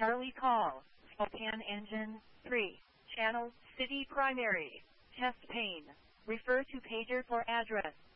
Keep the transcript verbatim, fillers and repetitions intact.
Charlie call. Spokane engine three. Channel city primary. Test pane. Refer to pager for address.